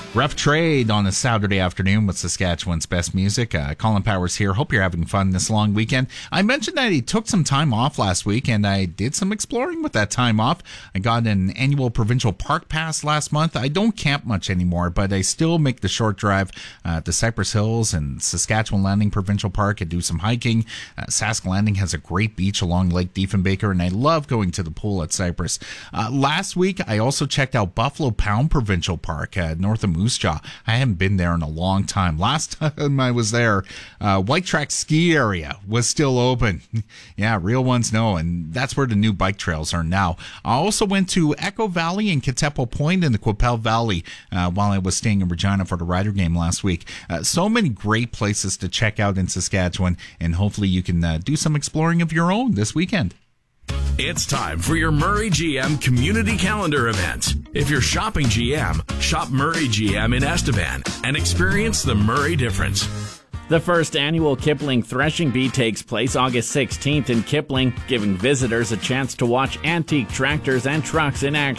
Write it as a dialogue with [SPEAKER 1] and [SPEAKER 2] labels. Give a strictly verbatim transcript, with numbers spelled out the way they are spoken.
[SPEAKER 1] Rough trade on a Saturday afternoon with Saskatchewan's best music. Uh, Colin Powers here. Hope you're having fun this long weekend. I mentioned that he took some time off last week, and I did some exploring with that time off. I got an annual provincial park pass last month. I don't camp much anymore, but I still make the short drive uh, to Cypress Hills and Saskatchewan Landing Provincial Park and do some hiking. Uh, Sask Landing has a great beach along Lake Diefenbaker, and I love going to the pool at Cypress. Uh, last week, I also checked out Buffalo Pound Provincial Park uh, north of Moose Jaw. I haven't been there in a long time. Last time I was there, uh, White Track Ski Area was still open. Yeah, real ones know, and that's where the new bike trails are now. I also went to Echo Valley and Katepo Point in the Qu'Appelle Valley uh, while I was staying in Regina for the Rider game last week. Uh, so many great places to check out in Saskatchewan, and hopefully you can uh, do some exploring of your own this weekend.
[SPEAKER 2] It's time for your Murray G M Community Calendar event. If you're shopping G M, shop Murray G M in Estevan and experience the Murray difference.
[SPEAKER 3] The first annual Kipling Threshing Bee takes place August sixteenth in Kipling, giving visitors a chance to watch antique tractors and trucks in action.